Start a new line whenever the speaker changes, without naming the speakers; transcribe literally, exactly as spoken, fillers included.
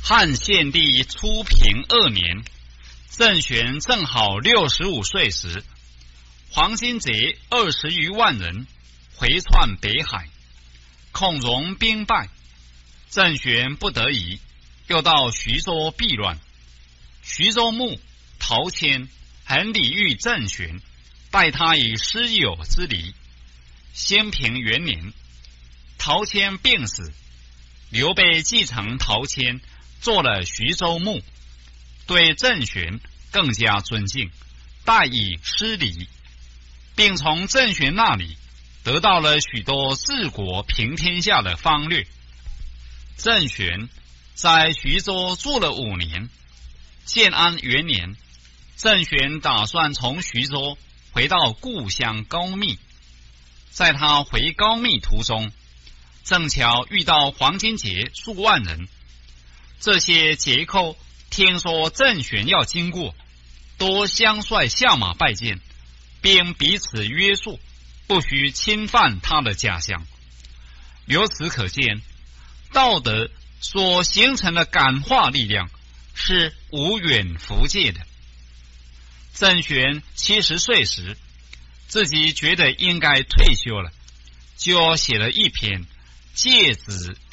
汉献帝初平二年，郑玄正好六十五岁时，黄巾贼二十余万人回窜北海，孔融兵败，郑玄不得已，又到徐州避乱。徐州牧陶谦很礼遇郑玄，待他以师友之礼。先平元年，陶谦病死，刘备继承陶谦，做了徐州牧，对郑玄更加尊敬，待以师礼，并从郑玄那里得到了许多治国平天下的方略。郑玄在徐州住了五年。建安元年，郑玄打算从徐州回到故乡高密。在他回高密途中，正巧遇到黄巾劫数万人。这些劫寇听说郑玄要经过，多相率下马拜见，并彼此约束，不许侵犯他的家乡。由此可见，道德所形成的感化力量是无远弗届的。郑玄七十岁时，自己觉得应该退休了，就写了一篇《诫子